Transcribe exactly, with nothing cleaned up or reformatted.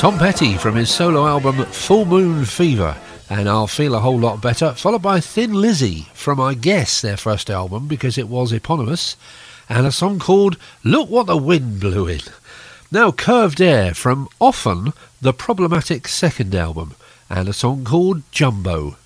Tom Petty from his solo album Full Moon Fever and I'll Feel a Whole Lot Better, followed by Thin Lizzy from, I guess, their first album because it was eponymous, and a song called Look What the Wind Blew In. Now Curved Air from Often, the Problematic second album, and a song called Jumbo.